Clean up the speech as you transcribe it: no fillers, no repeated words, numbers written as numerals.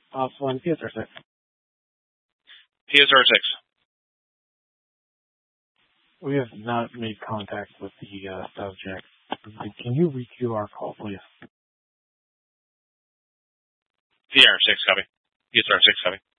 1, PSR 6. PSR 6. We have not made contact with the subject. Can you requeue our call, please? PSR 6, copy. PSR 6, copy.